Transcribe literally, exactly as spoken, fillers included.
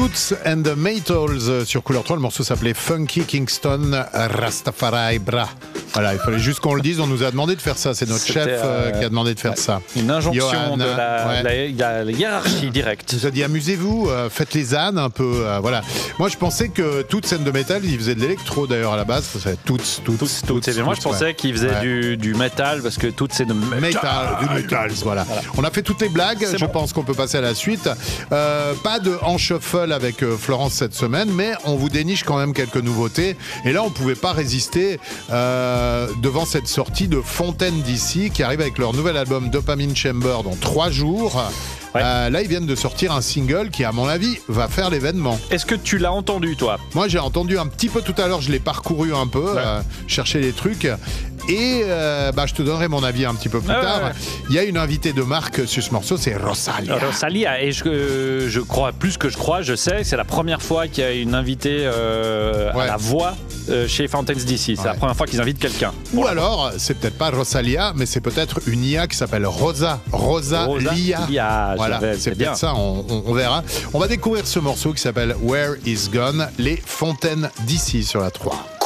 Toots and the Maytals sur Couleur trois. Le morceau s'appelait Funky Kingston Rastafari Bra. Voilà, il fallait juste qu'on le dise. On nous a demandé de faire ça. C'est notre C'était, chef euh, qui a demandé de faire ouais, ça. Une injonction Johan, de, la, ouais. de, la, de la- la hiérarchie directe. Il nous a dit amusez-vous, euh, faites les ânes un peu. euh, voilà. Moi, je pensais que Toots and the Metal, il faisait de l'électro d'ailleurs à la base. Ça Toots, Toots, Toutes, toutes. Et bien moi, je pensais ouais. qu'il faisait Ouais. du, du métal parce que toutes c'est de métal. Metal, du Metals, voilà. Voilà. On a fait toutes les blagues, C'est je bon. pense qu'on peut passer à la suite. Euh, pas de en shuffle avec euh, Florence cette semaine, mais on vous déniche quand même quelques nouveautés. Et là, on pouvait pas résister euh, devant cette sortie de Fontaine D C qui arrive avec leur nouvel album Dopamine Chamber dans trois jours. Ouais. Euh, là, ils viennent de sortir un single qui, à mon avis, va faire l'événement. Est-ce que tu l'as entendu, toi? Moi, j'ai entendu un petit peu tout à l'heure, je l'ai parcouru un peu, Ouais. euh, chercher les trucs. Et euh, bah, je te donnerai mon avis un petit peu plus Ah ouais, tard. ouais. Il y a une invitée de marque sur ce morceau, c'est Rosalia. Rosalia, et je, euh, je crois, plus que je crois, je sais, c'est la première fois qu'il y a une invitée euh, Ouais. à la voix euh, chez Fountains D C. C'est Ouais. la première fois qu'ils invitent quelqu'un. Ou alors, c'est peut-être pas Rosalia, mais c'est peut-être une I A qui s'appelle Rosa. Rosa, Lia. Lia, Voilà, j'avais- c'est bien. peut-être ça, on, on- on verra. On va découvrir ce morceau qui s'appelle Where Is Gone, les Fontaines D C sur la trois.